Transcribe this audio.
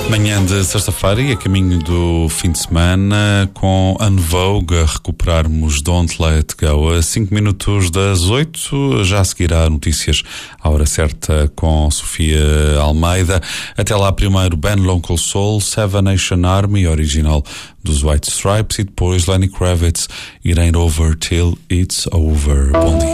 Manhã de sexta-feira e a caminho do fim de semana, com En Vogue a recuperarmos Don't Let Go. A 5 minutos das 8, já seguirá notícias à hora certa com Sofia Almeida. Até lá, primeiro Ben Local Soul, Seven Nation Army, original dos White Stripes, e depois Lenny Kravitz, It Ain't Over Till It's Over. Bom dia.